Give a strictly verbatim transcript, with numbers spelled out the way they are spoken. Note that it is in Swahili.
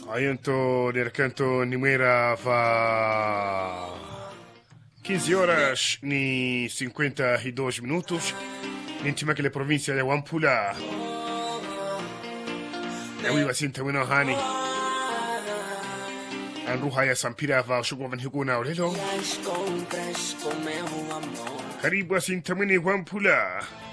Ayento del canto Nimera fa quinze horas ni cinquenta e dois minutos. Nintima que le provincia de Wampula. Na wiwa sinta wino hani. Anruha ya Sampira va shugwa van higuna olelo. Karibu asinta mwini Wampula.